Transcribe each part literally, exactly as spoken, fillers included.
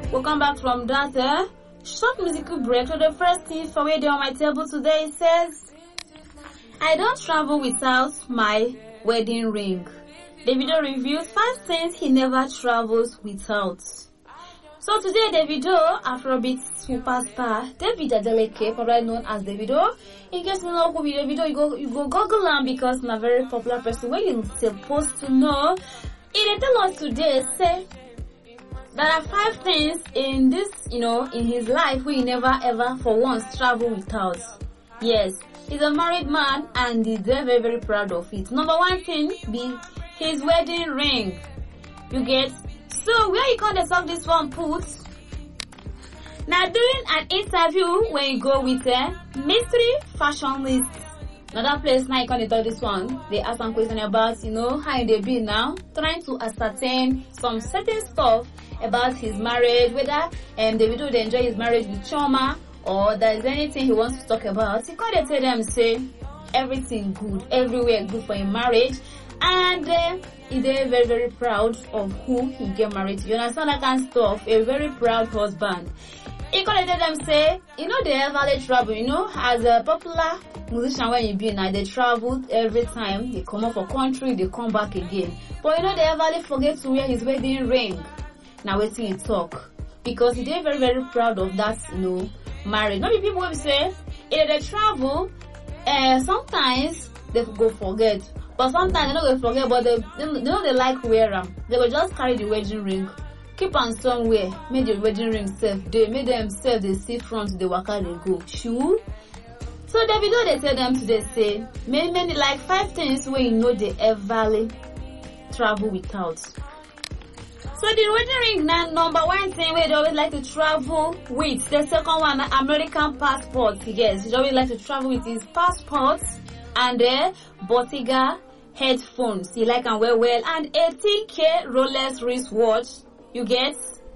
We'll come back from that uh, short musical break. So the first thing for me on my table today says, I don't travel without my wedding ring. Davido reveals five things he never travels without. So today, Davido, Afrobeat superstar David Adeleke, probably known as Davido. In case you know who be Davido, you go you go Google him because I'm a very popular person. When you're supposed to know, he tell us today say there are five things in this, you know, in his life we never ever for once travel without. Yes, he's a married man and he's very very very proud of it. Number one thing be his wedding ring. You get. So where you can solve this one put? Now during an interview when you go with a mystery fashion list. Another place now you can tell this one. They ask some question about, you know, how they be now, trying to ascertain some certain stuff about his marriage, whether um Davido they enjoy his marriage with Chioma or there's anything he wants to talk about. He can tell them say everything good, everywhere good for his marriage. And uh, he's very, very proud of who he get married to. You understand that kind of stuff? A very proud husband. He can let them say, you know, they ever they travel, you know, as a popular musician when you be now, they travel every time. They come up for country, they come back again. But you know, they ever they forget to wear his wedding ring. Now waiting he talk. Because he they very, very proud of that, you know, marriage. Not people will say, if they travel, uh, sometimes they go forget. But sometimes they don't forget, but they, they know they like wear them. They will just carry the wedding ring, keep on somewhere, make the wedding ring safe. They make themselves they see front the waka they go. Sure. So Davido they tell them today say many many like five things where you know they ever travel without. So the wedding ring now number one thing where they always like to travel with. The second one American passport. Yes, he always like to travel with his passport and the Bottega headphones, he like and wear well, and eighteen K Rolex wristwatch, you get,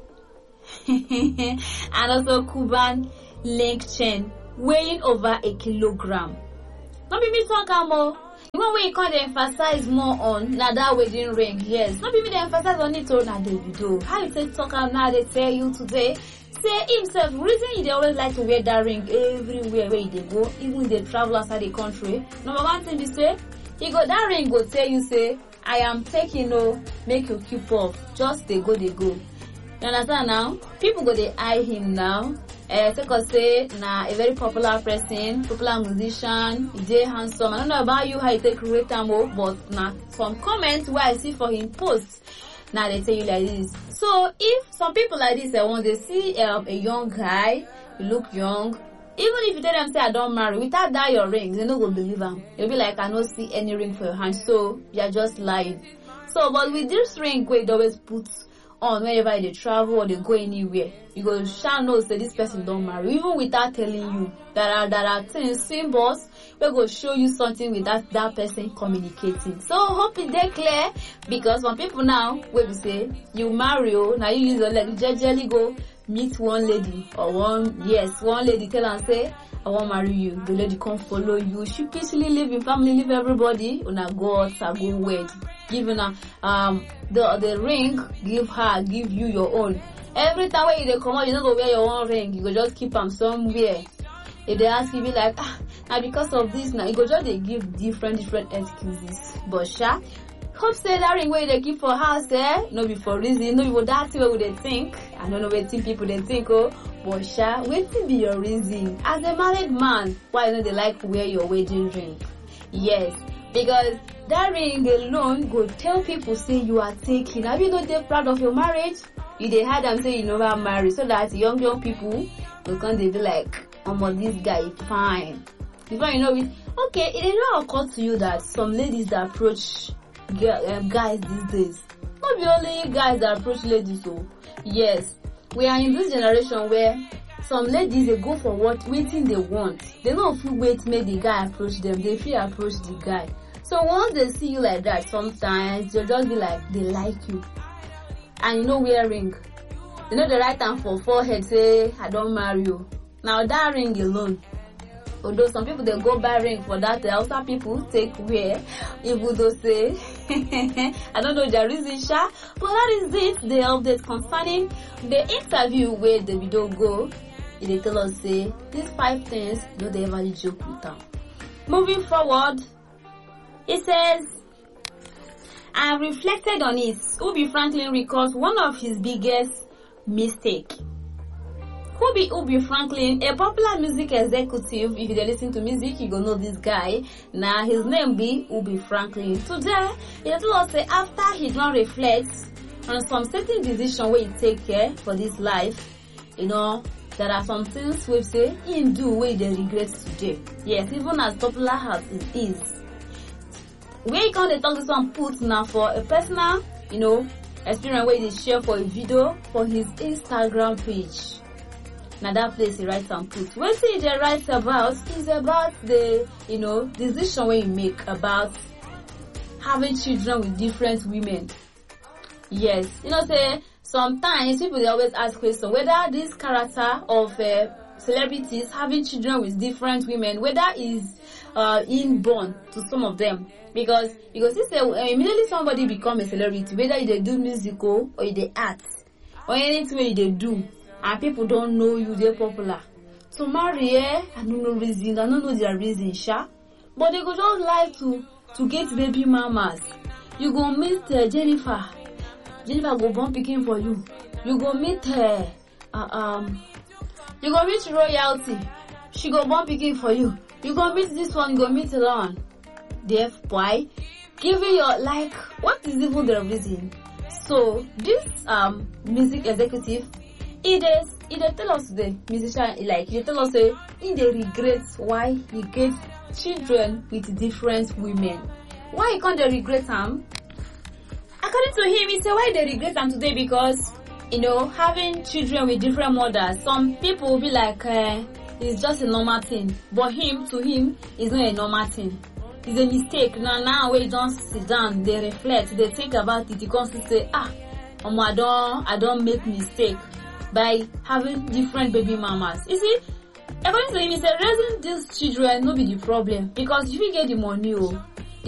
and also Cuban link chain weighing over a kilogram. Not be me talk more. The one way you can't emphasize more on na that wedding ring, yes. Not be me they emphasize on it on na Davido. How you say talk now they tell you today. Say himself, reason they always like to wear that ring everywhere where they go, even they travel outside the country. Number one thing they say, he go that ring go tell you say, I am taking no, make you keep off. Just they go, they go. You understand now? People go they eye him now. Uh, take us say, nah, a very popular person, popular musician, he dey handsome. I don't know about you how you take rate him, but nah, some comments where I see for him posts. Now they tell you like this. So if some people like this, uh, when they see um, a young guy, you look young, even if you tell them say I don't marry, without that your rings, they no go believe them. They'll be like I don't see any ring for your hand, so you're just lying. So but with this ring, they always put on whenever they travel or they go anywhere, you go shall know say this person don't marry, even without telling you. There are there are things, symbols we go show you something with that that person communicating. So hope it they clear, because some people now will say you marry, oh now you use your leg, jejely go meet one lady or one yes one lady tell and say I won't marry you. The lady come follow you. She peacefully live in family, live everybody. Una go out, go wed. Give her um the the ring, give her, give you your own. Every time when you come out, you don't go wear your own ring. You go just keep them somewhere. If they ask you, be like, ah, now because of this, now you go just they give different different excuses. But sha, hope say that ring where they keep for house, eh? No be for reason, no be for that way they think. I don't know what people they think, oh. But sha, waiting be your reason. As a married man, why don't they like to wear your wedding ring? Yes, because that ring alone go tell people say you are taking. Have you not they proud of your marriage? You they had them say you never marry, so that young young people will come they be like, oh my, this guy is fine. Before you know it, okay, it did not occur to you that some ladies that approach um, guys these days, not be only guys that approach ladies. So yes, we are in this generation where some ladies they go for what waiting they want. They don't feel wait make the guy approach them. They feel approach the guy. So once they see you like that, sometimes they'll just be like they like you, and you know wear ring. You know the right hand for forehead say I don't marry you. Now that ring alone, Although some people they go buy ring for that, the Hausa people take wear. Even though say, I don't know the reason, sha, but that is it. The update concerning the interview where Davido go. They tell us say these five things do they ever joke with them. Moving forward, it says, I reflected on it. Ubi Franklin recalls one of his biggest mistakes. Ubi Ubi Franklin, a popular music executive. If you listen to music, you gonna know this guy. Now his name be Ubi Franklin. Today, he told us say after he don't reflect on some certain decision where he take care for this life, you know, there are some things we say he do where they regret today. Yes, even as popular as it is. Where you can talk this one put now for a personal, you know, experience where they share for a video for his Instagram page. Now that place he writes and put. What he they writes about is about the, you know, decision where you make about having children with different women. Yes, you know, say sometimes people they always ask questions whether this character of uh, celebrities having children with different women, whether is uh, inborn to some of them. Because because this uh, immediately somebody become a celebrity, whether they do musical or they act or anything they do, and people don't know you, they're popular. So marry, eh, I don't know reason, I don't know their reason, sha. But they go just like to to get baby mamas. You go meet uh, Jennifer. Jennifer go born picking for you. You go meet her. Uh, um. You go meet royalty. She go born picking for you. You go meet this one. You go meet that one. Deaf boy, giving your like. What is even the reason? So this um music executive, it is it they tell us the musician like he tell us say he they regret why he gets children with different women. Why he can't they regret them? According to him, he said why they regret them today because, you know, having children with different mothers, some people will be like, uh, it's just a normal thing. But him, to him, it's not a normal thing. It's a mistake. Now, now when you don't sit down, they reflect, they think about it, you can't say, ah, um, I don't, I don't make mistake by having different baby mamas. You see, according to him, he said raising these children no be the problem because if you get the money, oh,